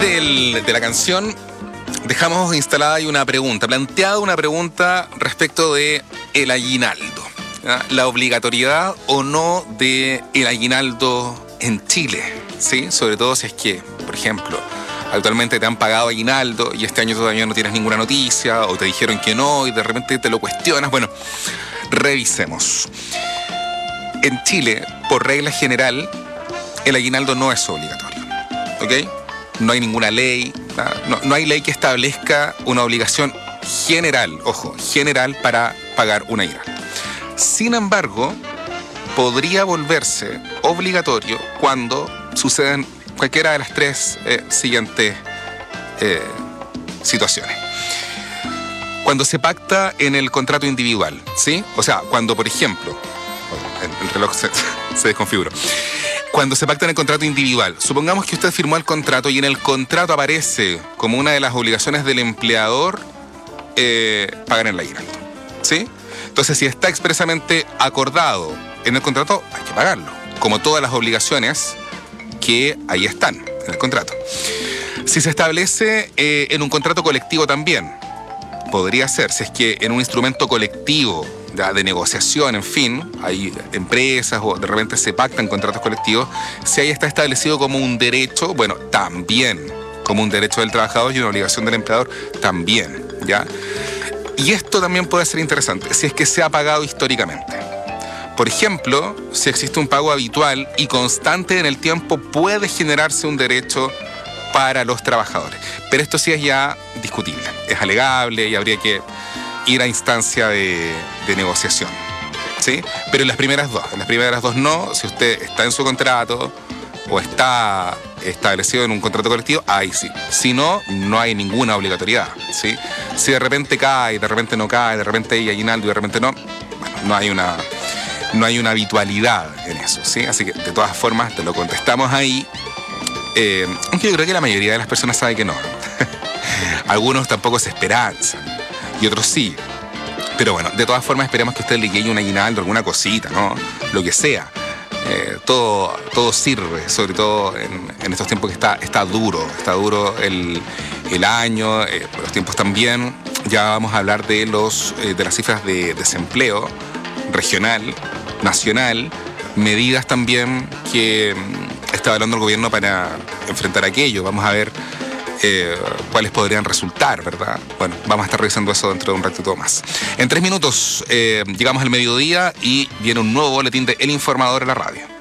de la canción dejamos instalada ahí una pregunta, planteada una pregunta respecto de el aguinaldo, ¿ya? La obligatoriedad o no de el aguinaldo en Chile, ¿sí? Sobre todo si es que, por ejemplo, actualmente te han pagado aguinaldo y este año todavía no tienes ninguna noticia o te dijeron que no y de repente te lo cuestionas. Bueno, revisemos. En Chile, por regla general, el aguinaldo no es obligatorio, ¿ok? No hay ninguna ley, no hay ley que establezca una obligación general, ojo, general para pagar un aguinaldo. Sin embargo, podría volverse obligatorio cuando suceden cualquiera de las tres siguientes situaciones. Cuando se pacta en el contrato individual, ¿sí? O sea, cuando, por ejemplo, el reloj se desconfiguró. Cuando se pacta en el contrato individual, supongamos que usted firmó el contrato y en el contrato aparece como una de las obligaciones del empleador pagar el aguinaldo, ¿sí? Entonces, si está expresamente acordado en el contrato, hay que pagarlo, como todas las obligaciones que ahí están en el contrato. Si se establece en un contrato colectivo también, podría ser, si es que en un instrumento colectivo de negociación, en fin, hay empresas o de repente se pactan contratos colectivos, si ahí está establecido como un derecho, bueno, también como un derecho del trabajador y una obligación del empleador, también, ¿ya? Y esto también puede ser interesante, si es que se ha pagado históricamente. Por ejemplo, si existe un pago habitual y constante en el tiempo, puede generarse un derecho para los trabajadores. Pero esto sí es ya discutible, es alegable y habría que ir a instancia de negociación, ¿sí? Pero en las primeras dos no. Si usted está en su contrato o está establecido en un contrato colectivo, ahí sí. Si no, no hay ninguna obligatoriedad, ¿sí? Si de repente cae, de repente no cae, de repente hay aguinaldo y de repente no, bueno, no hay una habitualidad en eso, ¿sí? Así que, de todas formas, te lo contestamos ahí. Aunque yo creo que la mayoría de las personas sabe que no. Algunos tampoco se esperanzan y otros sí. Pero bueno, de todas formas esperemos que a usted le llegue un aguinaldo, alguna cosita, ¿no? Lo que sea. Todo sirve, sobre todo en estos tiempos que está duro el año, los tiempos también. Ya vamos a hablar de las cifras de desempleo regional, nacional, medidas también que está hablando el gobierno para enfrentar aquello. Vamos a ver cuáles podrían resultar, ¿verdad? Bueno, vamos a estar revisando eso dentro de un ratito más. En 3 minutos llegamos al mediodía y viene un nuevo boletín de El Informador en la radio.